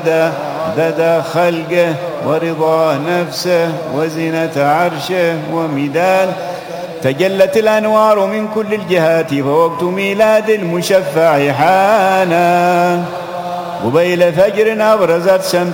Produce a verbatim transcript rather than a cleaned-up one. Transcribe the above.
عدد خلقه ورضا نفسه وزنة عرشه ومداد. تجلت الأنوار من كل الجهات فوقت ميلاد المشفع حانا. قبيل فجر أبرزت شمس